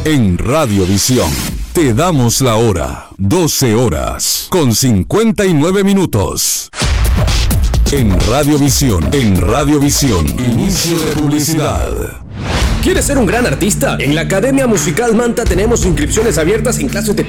En Radiovisión te damos la hora, 12 horas con 59 minutos. En Radiovisión, inicio de publicidad. ¿Quieres ser un gran artista? En la Academia Musical Manta tenemos inscripciones abiertas en clases de